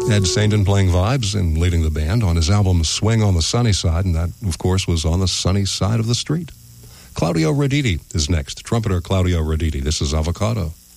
Ed Saindon playing vibes and leading the band on his album Swing on the Sunny Side, and that, of course, was on the sunny side of the street. Claudio Roditi is next. Trumpeter Claudio Roditi. This is Avocado.